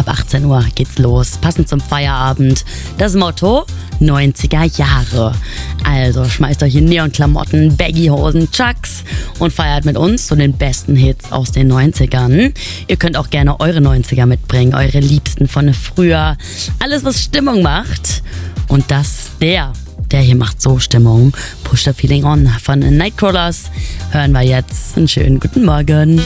Ab 18 Uhr geht's los, passend zum Feierabend. Das Motto: 90er Jahre. Also schmeißt euch in Neonklamotten, Baggy-Hosen, Chucks und feiert mit uns so den besten Hits aus den 90ern. Ihr könnt auch gerne eure 90er mitbringen, eure Liebsten von früher. Alles, was Stimmung macht. Und der hier macht so Stimmung. Push the Feeling On von Nightcrawlers. Hören wir jetzt. Einen schönen guten Morgen.